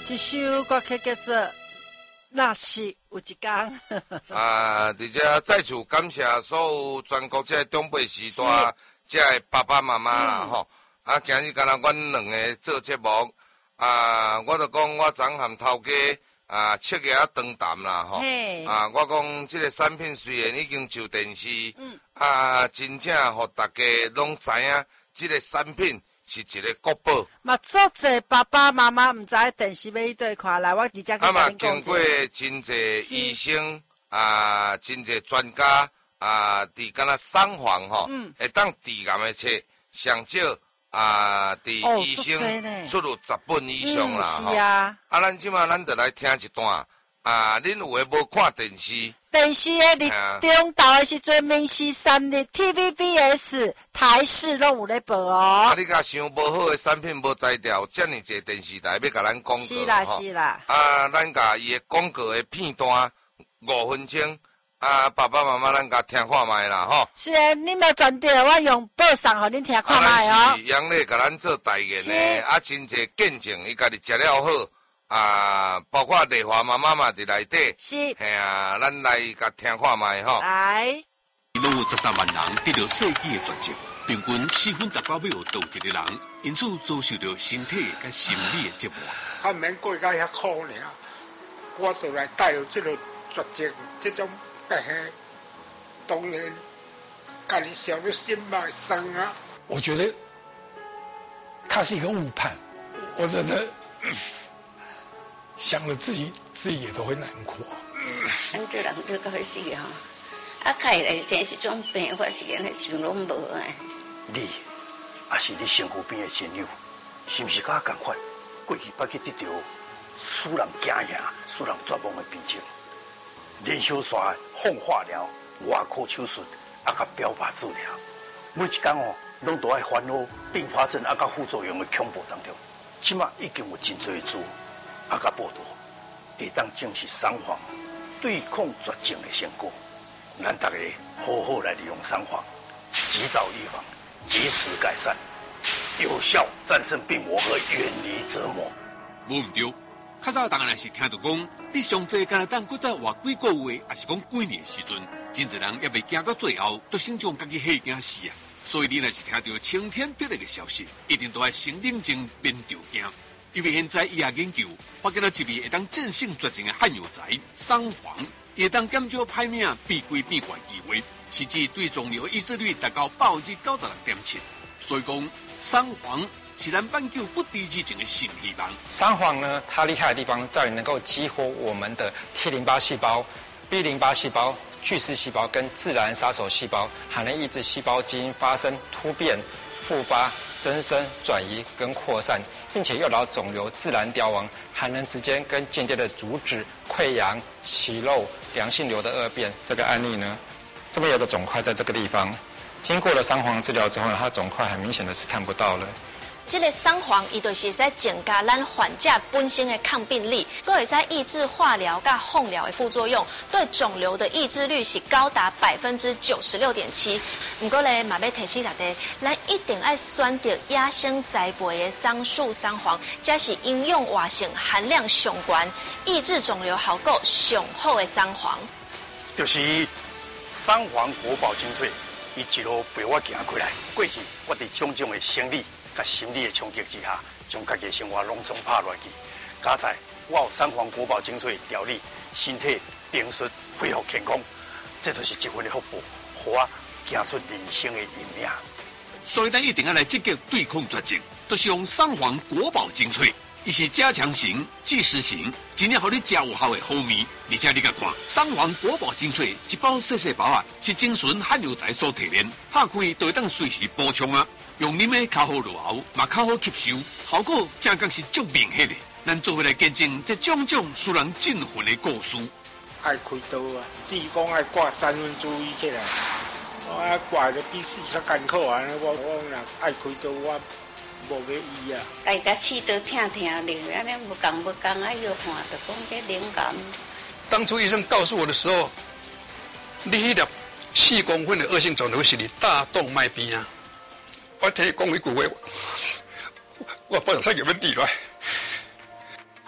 这首歌曲叫做《那是有一天》。 而且再次感谢所有全国这中北时代这爸爸妈妈啦吼。今日敢若阮两个做节目，我就讲我昨含头家七月长谈啦吼。我讲这个产品虽然已经上电视，真正互大家拢知影，这个产品是一个国宝。 嘛，足侪爸爸妈妈唔知电视要对看来，我直接跟恁讲。 经过真侪医生真侪专家伫敢若送房吼，会当治癌的册上少伫医生出入10本以上啦吼。咱即马咱就来听一段恁有诶无看电视？ 电视诶，日中昼诶时阵，明视3日 TVBS 台视拢有咧播哦。 你甲想无好诶产品无摘掉，遮尔济电视台要甲咱广告是啦是啦。 咱甲伊诶广告诶片段5分钟，爸爸妈妈咱甲听看卖啦吼。是诶， 你莫转掉，我用播送互恁听看卖哦。 咱是杨丽甲咱做代言诶，真济见证，伊家己食了好。包括丽华妈妈嘛伫内底， 是， 咱来甲听看卖吼。 来， 拢有13万人得到世纪的绝症，平均4分19秒倒一个人，因此遭受到身体甲心理的折磨。 他免过甲遐苦尔，我就来带有这个绝症，这种病，当然家己想要心脉生啊。 我觉得他是一个误判，我真的。想了自己也都会难过。 咱这人就到要死哈，开来真是种病法是安尼想拢无啊。 你，也是你身躯边的亲友，是毋是甲我同款？过去捌去得到使人惊吓、使人绝望的病症，连续刷放化疗、外科手术，甲标靶治疗，每一天哦，拢都爱烦恼并发症甲副作用的恐怖当中。即马已经有真侪资。甲报道，会当正是sản房对抗绝症的成果。咱大家好好来利用sản房，及早预防，及时改善，有效战胜病魔和远离折磨。 无毋对，较早当然是听到讲，你上济敢若当搁再活几个月，还是讲几年时阵，真侪人也未行到最后，都先将家己吓惊死啊！所以你若是听到晴天霹雳的消息，一定都要先冷静边着惊。因为现在医学研究发现了一味会当战胜绝症的罕药材桑黄，会当减少歹命变贵变怪机会，甚至对肿瘤抑制率达到96.7%。所以讲，桑黄是咱挽救不治之症的新希望。 桑黄呢，它厉害的地方在于能够激活我们的 T 淋巴细胞、B 淋巴细胞、巨噬细胞跟自然杀手细胞，还能抑制细胞基因发生突变、复发、增生、转移跟扩散，并且诱导肿瘤自然凋亡，还能直接跟间接的阻止溃疡、息肉、良性瘤的恶变。这个案例呢，这边有个肿块在这个地方，经过了桑黄治疗之后呢，它肿块很明显的是看不到了。 这个桑黄，伊就是使增加咱患者本身的抗病力，佫会使抑制化疗甲放疗的副作用，对肿瘤的抑制率是高达96.7%。不过咧，嘛要提醒大家，咱一定要选择野生栽培的桑树、桑黄，才是营养活性含量上高、抑制肿瘤效果上好的桑黄。 就是桑黄国宝精粹，伊一路陪我行过来。过去我伫种种的生理甲心理的冲击之下，将家己的生活拢总拍落去。加在我有桑黄国宝精粹调理，身体平顺恢复健康，这就是一份的福报，互我行出人生的阴影。 所以咱一定要来积极对抗绝症，就是用桑黄国宝精粹。伊是加强型、即时型，真正互你食有效的好味。而且你甲看，桑黄国宝精粹一包细细包是精纯罕药材所提炼，拍开就会当随时补充啊。用啉的较好落喉，嘛较好吸收，效果正讲是足明显的。咱做伙来见证这种种使人振奋的故事。 爱开刀啊，只讲爱挂3分之一起来，我挂得比死较艰苦啊！我若爱开刀，我无要医啊。 家甲刺刀疼疼的，安尼无共啊，药看就讲这灵感。 当初医生告诉我的时候，你迄粒4公分的恶性肿瘤是你大动脉边啊！我听伊讲一句话，我不能再给问题了。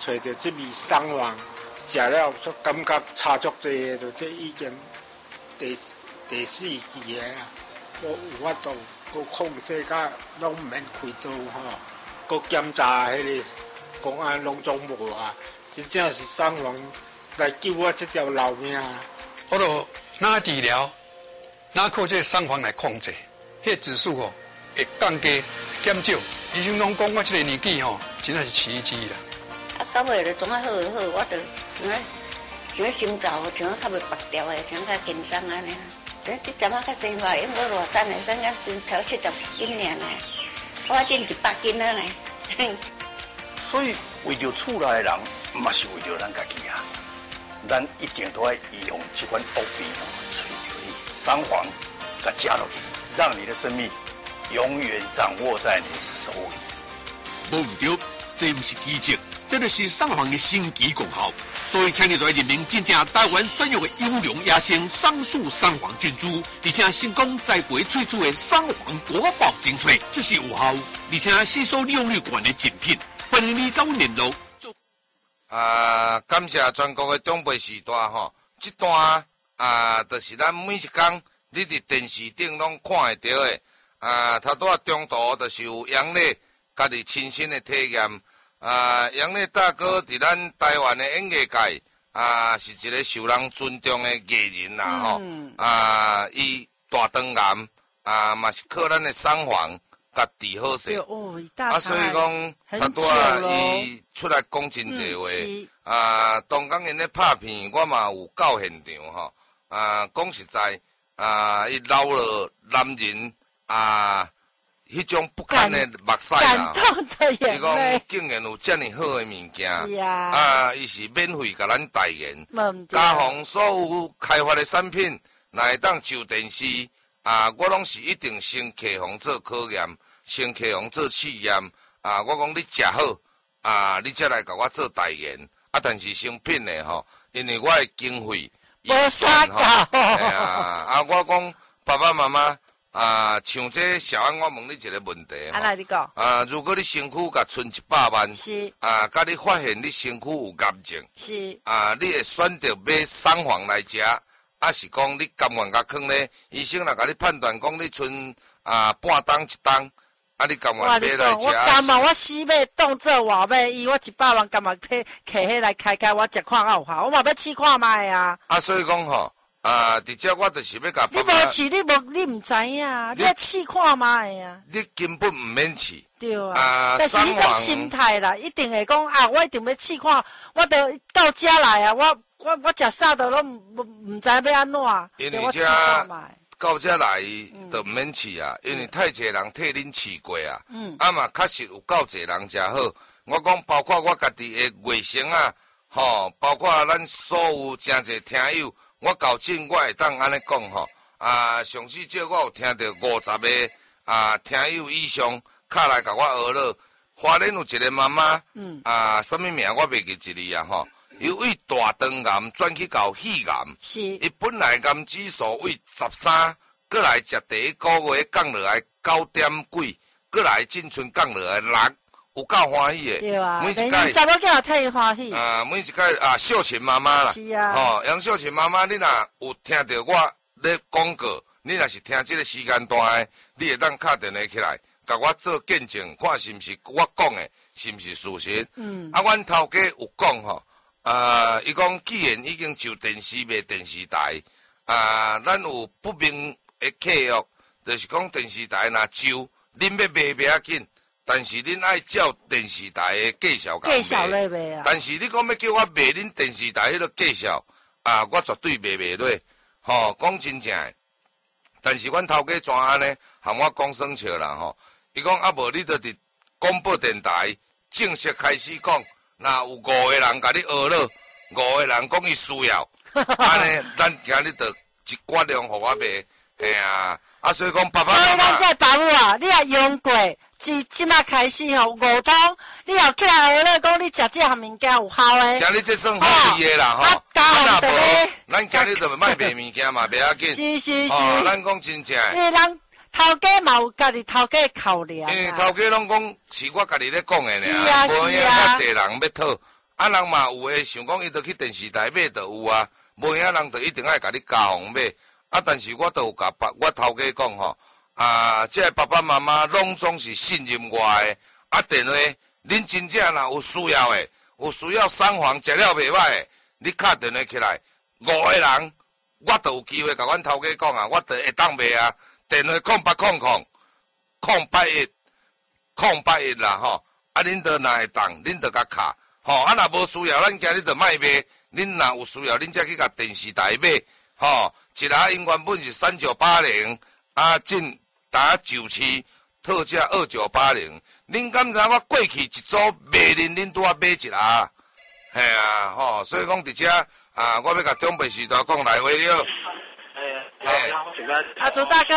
找着这味双黄，食了就感觉差足多的，就这已经第4期的啊，我有法度，佮控制甲拢毋免开刀吼，佮检查迄个公安拢总无啊，真正是双黄来救我这条老命。 我就哪治疗，哪靠这双黄来控制，迄指数吼会降低、减少。医生拢讲我这个年纪吼，真正是奇迹啦。 啊，到尾就总啊好，我就像心脏，像较袂拔掉的，像较健康安尼。这阵啊较生活，因为我落山的，生啊超70斤尔呢，我减100斤啊呢。 所以为着厝内的人，嘛是为着咱家己啊。咱一定都要用这款毒品找到你双黄，甲加落去，让你的生命永远掌握在你手里。 无唔对，这不是奇迹，这就是双黄的神奇功效。所以，请你在人民真正台湾选用的优良野生桑树双黄菌株，而且成功栽培萃取的双黄国宝精粹，这是有效，而且吸收利用率高的精品。欢迎你跟我联络。 感谢全国的长辈时代吼，这段就是咱每一天你伫电视顶拢看会到的。头拄中途就是有杨磊家己亲身的体验。杨磊大哥伫咱台湾的演艺界是一个受人尊重的艺人啦吼。伊大肠癌嘛是靠咱的双黄甲治好势。所以讲头拄伊出来讲真济话。当讲因咧拍片，我嘛有到现场吼。讲实在，伊流落男人迄种不堪的目屎啦。伊讲竟然有遮尔好的物件，伊是免费甲咱代言。加上所有开发的产品，若会当上电视，我拢是一定先客方做考验，先客方做试验。我讲你食好，你才来甲我做代言。但是成品的吼，因为我的经费无啥够。 我讲爸爸妈妈。像这小安，我问你一个问题你讲。 如果你身躯甲存100万， 是。 甲你发现你身躯有癌症， 是。 你会选择买双黄来食，是讲你甘愿甲放咧？医生若甲你判断讲你存半当1当，你甘愿买来食？ 我甘愿，我死买当做话买伊，我100万甘愿摕迄来开，我食看有效，我嘛要试看卖啊。 所以讲吼。直接我就是要甲爸爸。 你无试，你唔知影，你要试看卖啊。 你根本唔免试。 对啊。但是迄种心态啦，一定会讲我一定要试看，我得到家来啊，我食啥都拢唔知要安怎， 因为这到这来就唔免试啊，因为太侪人替恁试过啊。嘛确实有够侪人诚好。我讲包括我家己的卫生吼，包括咱所有诚侪听友。我搞真，我会当安尼讲吼，上至少我有听到50个听友以上，敲来甲我学了。花莲有一个妈妈，什么名我袂记一字吼，由于大肠癌转去到肺癌， 是。 伊本来癌指数为13，过来食第一个月降落来9点几，过来进村降落来6。有够欢喜的， 对啊， 每一届查某囝替伊欢喜。 每一届秀琴妈妈啦， 是啊， 杨秀琴妈妈，你若有听到我咧广告，你若是听这个时间段的，你会当敲电话起来，甲我做见证，看是毋是我讲的，是毋是事实。阮头家有讲吼，伊讲既然已经上电视卖电视台，咱有不明的契约，就是讲电视台若收，恁要卖袂要紧。但是恁爱照电视台的介绍讲卖，但是你讲要叫我卖恁电视台迄个介绍，我绝对卖袂落。吼，讲真正的，但是阮头家怎安尼，含我讲生笑啦吼。伊讲无你着伫广播电台正式开始讲，若有5个人甲你学了，5个人讲伊需要，安尼咱今日着一寡量互我卖，所以讲爸爸妈妈。所以咱这爸母啊，你也用过。即马开始吼，5通，你后起来学了讲，你食这项物件有效诶。 今日这算好利的啦吼。 咱无，咱今日就卖卖物件嘛，袂要紧。 是。 咱讲真正。 因为咱头家嘛有家己头家考量。 因为头家拢讲是我家己咧讲诶尔，无影较侪人要讨。 啊，人嘛有诶想讲伊着去电视台买着有啊，无影人着一定爱甲你加红买。啊，但是我都有甲我头家讲吼，这爸爸妈妈拢总是信任我诶。啊，电话恁真正若有需要诶，有需要送房食了袂歹诶，你敲电话起来，5个人，我都有机会甲阮头家讲啊，我都会当卖啊。电话0800-081啦吼，啊，恁着若会当，恁着甲敲，吼，啊，若无需要，咱今日着卖卖，恁若有需要，恁才去甲电视台买，吼，一盒因原本是3980，啊，进打97，特价2980，恁敢知我过去一组卖恁拄啊买一盒，嘿啊，吼，所以讲伫遮我要甲中北时代讲来话了。 阿祖大哥，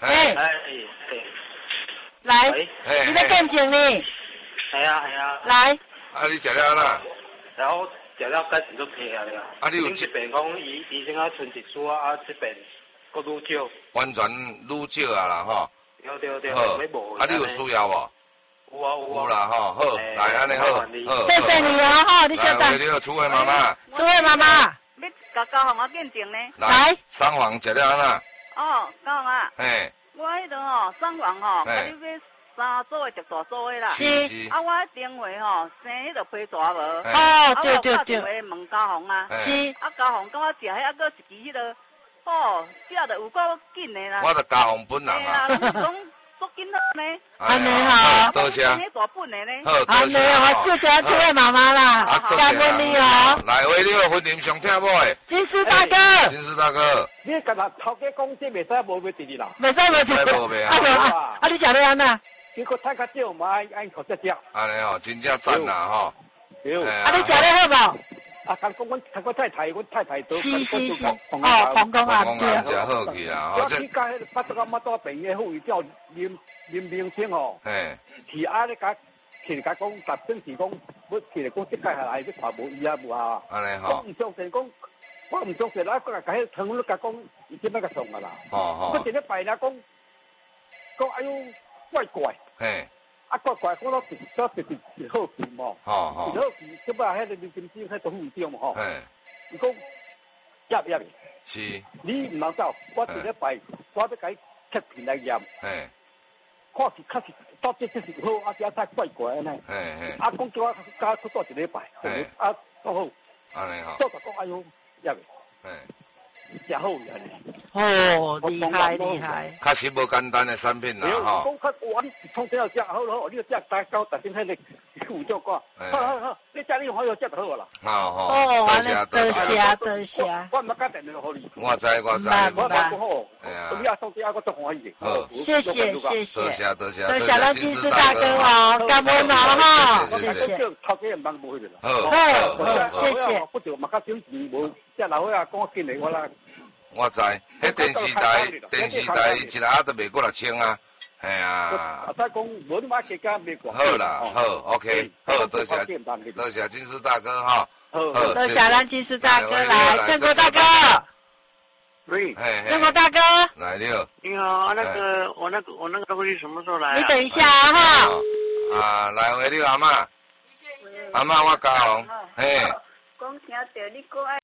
来，你在干净呢？ 系啊， 来， 啊，你食了哪？ 然后食了开始都退下了。 啊，你有这边讲医生啊，剩一束啊，这边佫愈少。 完全愈少啊啦吼。 对， 好。啊，你有需要无？有啦吼，好，来安尼好， 谢谢你哦吼，你稍等。 你好，楚慧妈妈。 楚慧妈妈。 你甲交红啊见证呢？ 来，送房食了哪？ 哦，交红啊。 嘿。 我迄个吼送房吼，甲你买3组的一大组的啦。 是。 啊，我电话吼生迄个批大无。 哦，对。 打电话问交红啊。 是。 啊，交红甲我食迄个一支迄个，哦，食得有够紧的啦。 我着交红本人啊。 足紧好呢。 安尼好。 多谢。 大本的呢。 安尼好，谢谢楚慧妈妈啦，感恩你哦。 来，为了婚姻上听某的。 金丝大哥。 金丝大哥。 你甲他头家讲这袂使无卖第二啦。 袂使无卖啊！啊，你食了安那？ 结果太较少嘛，爱靠这食。 安尼吼，真正赞啦吼。 啊， 你食了好无？ 啊，讲阮太太都。 是。哦，皇宫啊， 对。食好去啦， 我去甲迄个8个马病院妇幼教林明星吼。 嘿。 是安尼甲，其实甲讲10阵是讲，要其实讲即届下来，你看无伊啊无啊。 安尼吼。 我唔相信讲，我唔相信啦，甲迄汤你甲讲，伊即摆甲送啊啦。我一日拜啦讲哎呦怪。 嘿。 啊，怪，我都好奇嘛。好奇，即摆迄个林金星迄个副长嘛吼。伊讲验。 是。 你唔能走，我一日拜，我要甲伊切片来验。看是确实到这是好，啊，只太怪安尼。啊，讲叫我加去多一礼拜。啊，都好。 安尼吼。 做讲哎呦验。真好安尼。 哦，厉害。 确实无简单的产品啦吼。 讲较你从这要食好，你要食大高，但是迄个副做挂。好，你食你好药食就好啦。 哦，多谢。 我唔甲电话互你。 我知。 我好。 哎呀。 你啊，送啲我足欢喜。 好， 谢谢。 多谢咱金丝大哥哦，感恩哦哈，谢谢。 头家唔帮无去了。 好，谢谢。 不就嘛较少钱无，即老伙啊讲紧嚟我啦。 我知，迄电视台一盒都卖过6000啊，系啊。 啊，再讲无你买加价卖过。 好啦，好 ，OK， 好，多谢金丝大哥哈。 好，多谢咱金丝大哥来，郑国大哥。 喂， 郑国大哥。 来了。 你好，我那个东西什么时候来？ 你等一下哈。 啊，来回你阿嬷。阿嬷，我交红，嘿。 讲听到你讲爱。